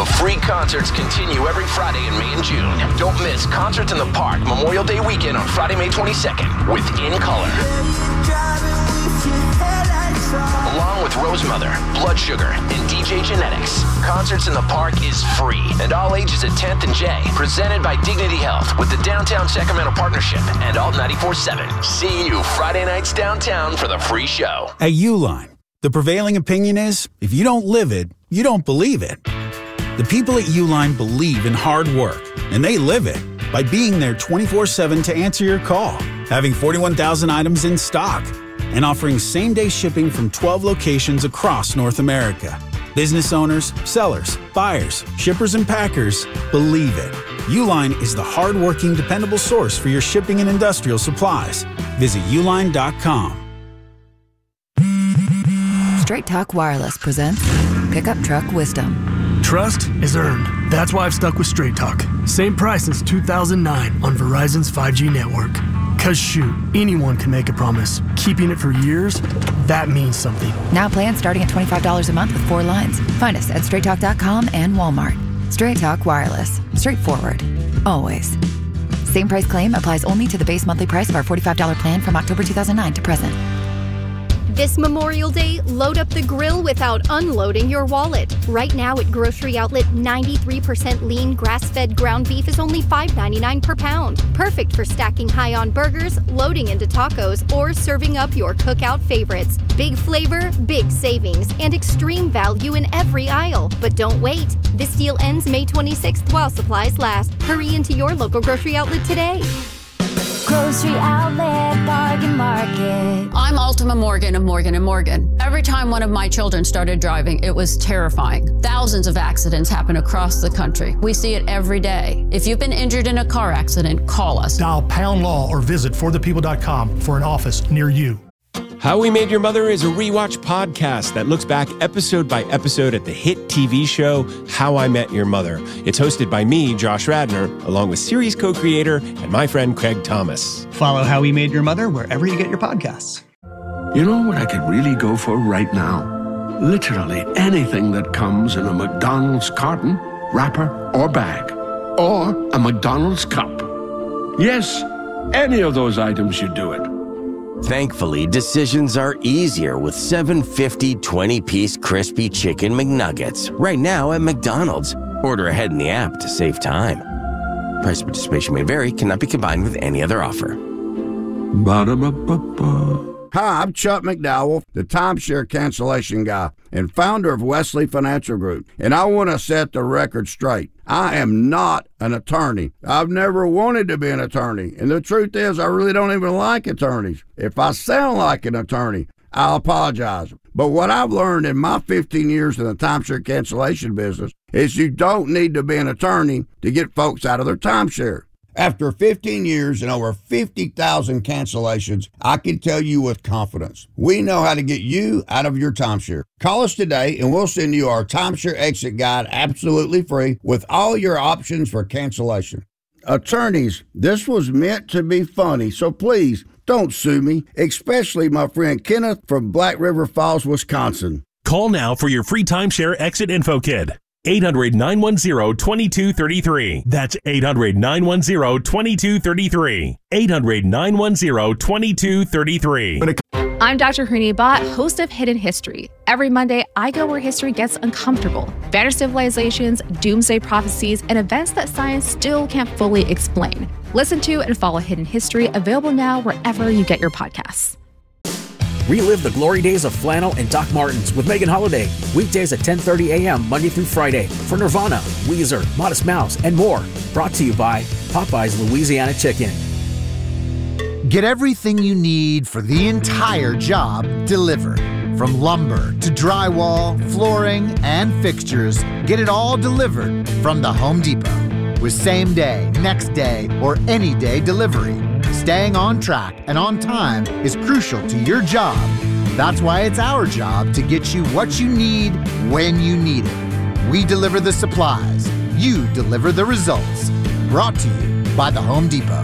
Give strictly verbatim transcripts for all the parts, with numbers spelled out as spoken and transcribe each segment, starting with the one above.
Free concerts continue every Friday in May and June. Don't miss Concerts in the Park Memorial Day weekend on Friday, May twenty-second with In Color. Along with Rosemother, Blood Sugar, and D J Genetics. Concerts in the Park is free and all ages at tenth and J. Presented by Dignity Health with the Downtown Sacramento Partnership and Alt ninety-four point seven. See you Friday nights downtown for the free show. At Uline, the prevailing opinion is, if you don't live it, you don't believe it. The people at Uline believe in hard work, and they live it by being there twenty-four seven to answer your call, having forty-one thousand items in stock, and offering same-day shipping from twelve locations across North America. Business owners, sellers, buyers, shippers, and packers believe it. Uline is the hard-working, dependable source for your shipping and industrial supplies. Visit uline dot com. Straight Talk Wireless presents Pickup Truck Wisdom. Trust is earned. That's why I've stuck with Straight Talk. Same price since two thousand nine on Verizon's five G network. Cause shoot, anyone can make a promise. Keeping it for years, that means something. Now plans starting at twenty-five dollars a month with four lines. Find us at straight talk dot com and Walmart. Straight Talk Wireless. Straightforward. Always. Same price claim applies only to the base monthly price of our forty-five dollars plan from October two thousand nine to present. This Memorial Day, load up the grill without unloading your wallet. Right now at Grocery Outlet, ninety-three percent lean grass-fed ground beef is only five ninety-nine per pound. Perfect for stacking high on burgers, loading into tacos, or serving up your cookout favorites. Big flavor, big savings, and extreme value in every aisle. But don't wait. This deal ends May twenty-sixth while supplies last. Hurry into your local Grocery Outlet today. Grocery Outlet Bargain Market. I'm Ultima Morgan of Morgan and Morgan. Every time one of my children started driving, it was terrifying. Thousands of accidents happen across the country. We see it every day. If you've been injured in a car accident, call us. Dial pound law or visit for the people dot com for an office near you. How We Made Your Mother is a rewatch podcast that looks back episode by episode at the hit T V show How I Met Your Mother. It's hosted by me, Josh Radnor, along with series co-creator and my friend Craig Thomas. Follow How We Made Your Mother wherever you get your podcasts. You know what I could really go for right now? Literally anything that comes in a McDonald's carton, wrapper, or bag. Or a McDonald's cup. Yes, any of those items should do it. Thankfully, decisions are easier with seven fifty twenty-piece crispy chicken McNuggets right now at McDonald's. Order ahead in the app to save time. Price of participation may vary, cannot be combined with any other offer. Ba-da-ba-ba-ba. Hi, I'm Chuck McDowell, the timeshare cancellation guy and founder of Wesley Financial Group, and I want to set the record straight. I am not an attorney. I've never wanted to be an attorney, and the truth is I really don't even like attorneys. If I sound like an attorney, I apologize. But what I've learned in my fifteen years in the timeshare cancellation business is you don't need to be an attorney to get folks out of their timeshare. After fifteen years and over fifty thousand cancellations, I can tell you with confidence, we know how to get you out of your timeshare. Call us today and we'll send you our timeshare exit guide absolutely free with all your options for cancellation. Attorneys, this was meant to be funny, so please don't sue me, especially my friend Kenneth from Black River Falls, Wisconsin. Call now for your free timeshare exit info kit. eight hundred, nine one zero, two two three three. That's eight hundred, nine one zero, two two three three. eight hundred, nine one zero, two two three three. I'm Doctor Hooni Bhatt, host of Hidden History. Every Monday, I go where history gets uncomfortable. Vanished civilizations, doomsday prophecies, and events that science still can't fully explain. Listen to and follow Hidden History, available now wherever you get your podcasts. Relive the glory days of flannel and Doc Martens with Megan Holiday. Weekdays at ten thirty a.m. Monday through Friday for Nirvana, Weezer, Modest Mouse, and more. Brought to you by Popeye's Louisiana Chicken. Get everything you need for the entire job delivered. From lumber to drywall, flooring, and fixtures, get it all delivered from the Home Depot. With same day, next day, or any day delivery. Staying on track and on time is crucial to your job. That's why it's our job to get you what you need when you need it. We deliver the supplies. You deliver the results. Brought to you by the Home Depot.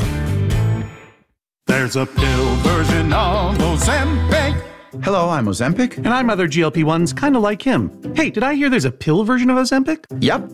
There's a pill version of Ozempic. Hello, I'm Ozempic. And I'm other G L P ones kind of like him. Hey, did I hear there's a pill version of Ozempic? Yep.